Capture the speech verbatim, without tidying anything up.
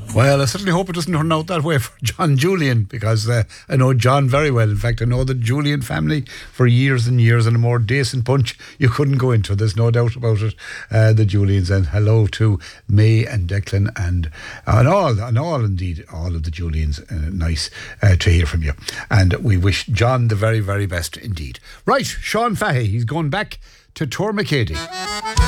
Well, I certainly hope it doesn't turn out that way for John Julian, because uh, I know John very well. In fact, I know the Julian family for years and years, and a more decent bunch you couldn't go into. There's no doubt about it. Uh, the Julians, and hello to May and Declan and and all, and all indeed, all of the Julians. Uh, nice uh, to hear from you, and we wish John the very, very best indeed. Right, Sean Fahey, he's going back to Tormacady.